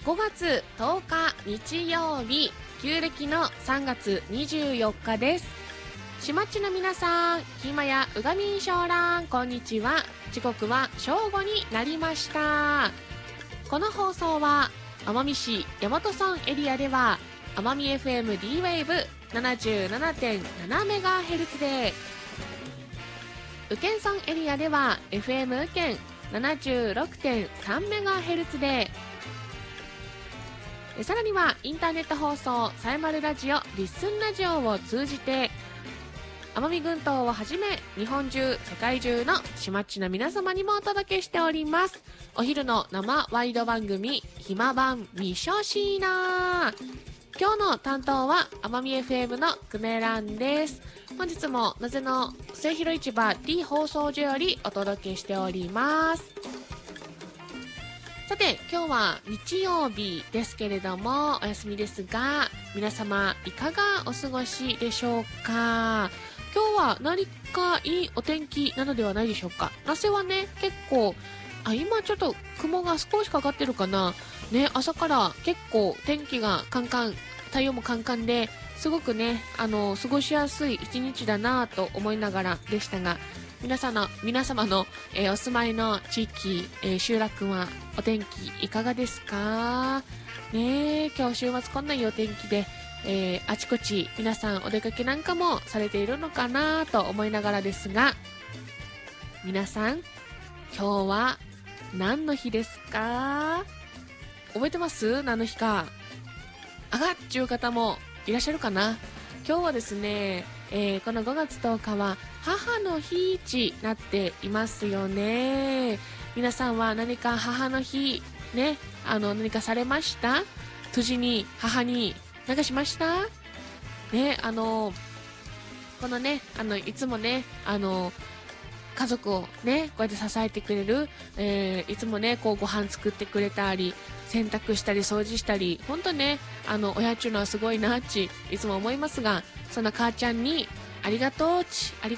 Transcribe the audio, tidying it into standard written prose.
5月10日日曜日、旧暦の3月24日です。島っちの皆さん、ひまやうがみんしょうらん、こんにちは。時刻は正午になりました。この放送は奄美市大和村エリアでは奄美 FM D ウェーブ 77.7MHz で、宇検村エリアでは FM 宇検 76.3MHz で、さらにはインターネット放送さえまるラジオリッスンラジオを通じて奄美群島をはじめ日本中世界中の島っちの皆様にもお届けしております。お昼の生ワイド番組ひまばんみしょしーな。今日の担当は奄美 FM のくめらんです。本日もなぜの末広市場 D 放送所よりお届けしております。さて今日は日曜日ですけれどもお休みですが、皆様いかがお過ごしでしょうか。今日は何かいいお天気なのではないでしょうか。那須はね結構今ちょっと雲が少しかかってるかなね。朝から結構天気がカンカン、太陽もカンカンですごくね過ごしやすい一日だなと思いながらでしたが、皆様の、お住まいの地域、集落はお天気いかがですかね。今日週末こんないいお天気で、あちこち皆さんお出かけなんかもされているのかなと思いながらですが、皆さん今日は何の日ですか？覚えてます？何の日か。あがっちゅう方もいらっしゃるかな。今日はですね、この5月10日は母の日になっていますよね。皆さんは何か母の日ね、何かされました？辻に母に何かしましたね。このねいつもね家族をねこうやって支えてくれる、いつもねこうご飯作ってくれたり洗濯したり掃除したり、ほんとね親っちゅうのはすごいなっちいつも思いますが、そんな母ちゃんにありがとうち